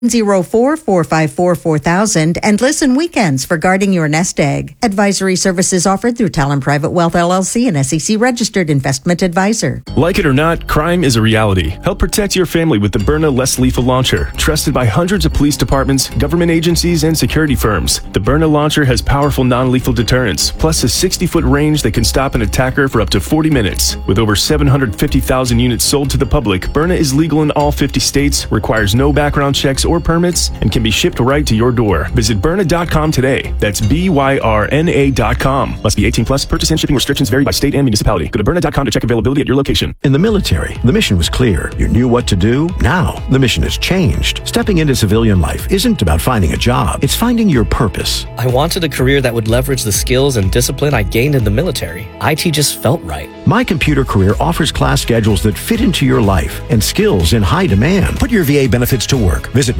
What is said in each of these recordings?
04-454-4000 and listen weekends for guarding your nest egg. Advisory services offered through Talon Private Wealth LLC, an SEC registered investment advisor. Like it or not, crime is a reality. Help protect your family with the Byrna Less Lethal Launcher, trusted by hundreds of police departments, government agencies, and security firms. The Byrna launcher has powerful non-lethal deterrence, plus a 60-foot range that can stop an attacker for up to 40 minutes. With over 750,000 units sold to the public, Byrna is legal in all 50 states, requires no background checks or permits, and can be shipped right to your door. Visit Byrna.com today. That's BYRNA.com. Must be 18 plus. Purchase and shipping restrictions vary by state and municipality. Go to Byrna.com to check availability at your location. In the military, the mission was clear. You knew what to do. Now, the mission has changed. Stepping into civilian life isn't about finding a job. It's finding your purpose. I wanted a career that would leverage the skills and discipline I gained in the military. IT just felt right. My Computer Career offers class schedules that fit into your life and skills in high demand. Put your VA benefits to work. Visit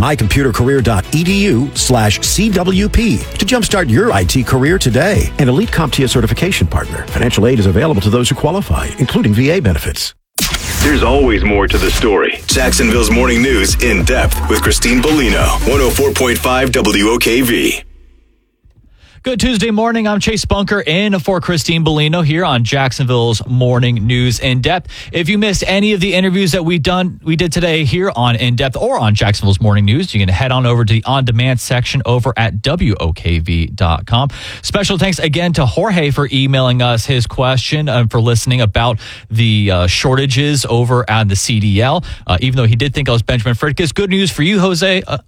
mycomputercareer.edu/CWP to jumpstart your IT career today. An elite CompTIA certification partner. Financial aid is available to those who qualify, including VA benefits. There's always more to the story. Jacksonville's Morning News in depth with Christine Bellino, 104.5 WOKV. Good Tuesday morning. I'm Chase Bunker in for Christine Bellino here on Jacksonville's Morning News In Depth. If you missed any of the interviews that we did today here on In Depth or on Jacksonville's Morning News, you can head on over to the on-demand section over at WOKV.com. Special thanks again to Jorge for emailing us his question and for listening about the shortages over at the CDL. Even though he did think I was Benjamin Fritkus. Good news for you, Jorge. Ben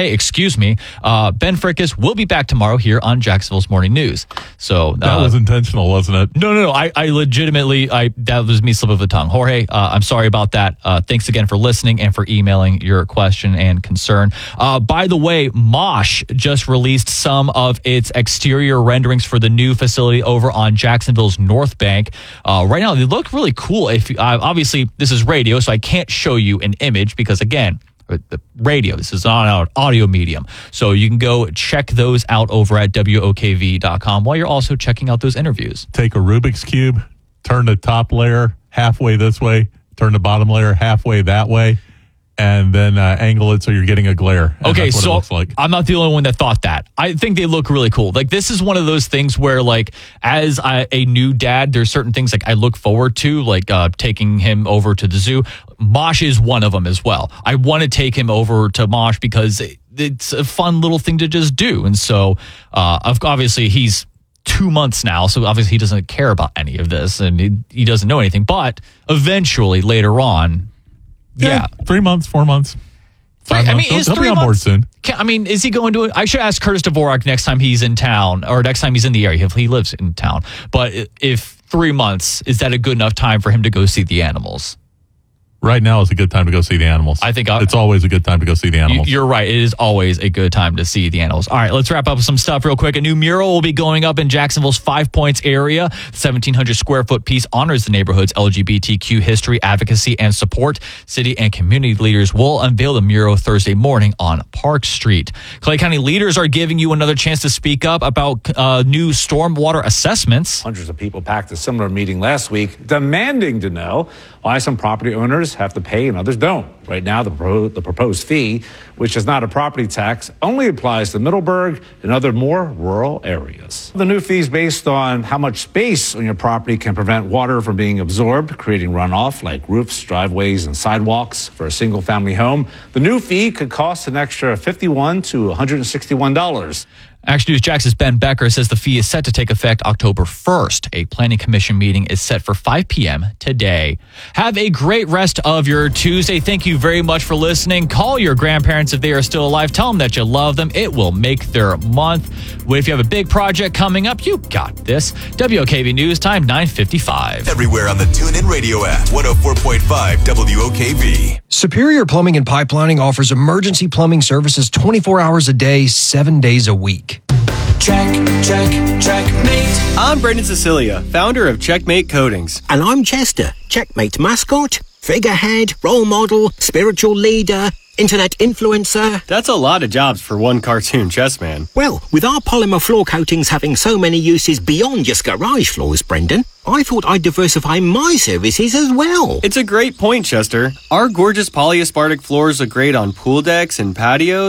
Fritkus will be back tomorrow here on Jacksonville's Morning News. So that was intentional, wasn't it? No. I legitimately, that was me slip of the tongue. Jorge, I'm sorry about that. Thanks again for listening and for emailing your question and concern. By the way, Mosh just released some of its exterior renderings for the new facility over on Jacksonville's North Bank. Right now, they look really cool. If obviously, this is radio, so I can't show you an image because, again, the radio. This is not an audio medium. So you can go check those out over at WOKV.com while you're also checking out those interviews. Take a Rubik's Cube, turn the top layer halfway this way, turn the bottom layer halfway that way, and then angle it so you're getting a glare. Okay, so it looks like. I'm not the only one that thought that. I think they look really cool. Like, this is one of those things where, like, as a new dad, there's certain things like I look forward to, like taking him over to the zoo. Mosh is one of them as well. I want to take him over to Mosh because it's a fun little thing to just do. And so, obviously, he's 2 months now, so obviously he doesn't care about any of this, and he doesn't know anything. But eventually, later on, yeah. 3 months, 4 months. Right. I mean, he'll be on board soon. Is he going to? I should ask Curtis Dvorak next time he's in town, or next time he's in the area if he lives in town. But if 3 months, is that a good enough time for him to go see the animals? Right now is a good time to go see the animals. I think it's always a good time to go see the animals. You're right. It is always a good time to see the animals. All right, let's wrap up with some stuff real quick. A new mural will be going up in Jacksonville's 5 Points area. The 1,700 square foot piece honors the neighborhood's LGBTQ history, advocacy, and support. City and community leaders will unveil the mural Thursday morning on Park Street. Clay County leaders are giving you another chance to speak up about new stormwater assessments. Hundreds of people packed a similar meeting last week, demanding to know why some property owners have to pay and others don't. Right now, the proposed fee, which is not a property tax, only applies to Middleburg and other more rural areas. The new fee is based on how much space on your property can prevent water from being absorbed, creating runoff like roofs, driveways, and sidewalks. For a single-family home, the new fee could cost an extra $51 to $161. Action News Jax's Ben Becker says the fee is set to take effect October 1st. A planning commission meeting is set for 5 p.m. today. Have a great rest of your Tuesday. Thank you very much for listening. Call your grandparents if they are still alive. Tell them that you love them. It will make their month. If you have a big project coming up, you got this. WOKV News Time, 9:55. Everywhere on the TuneIn Radio app, 104.5 WOKV. Superior Plumbing and Pipelining offers emergency plumbing services 24 hours a day, 7 days a week. Checkmate. I'm Brendan Cecilia, founder of Checkmate Coatings. And I'm Chester, Checkmate mascot, figurehead, role model, spiritual leader. internet influencer. That's a lot of jobs for one cartoon chess man. Well, with our polymer floor coatings having so many uses beyond just garage floors, Brendan, I thought I'd diversify my services as well. It's a great point, Chester. Our gorgeous polyaspartic floors look great on pool decks and patios.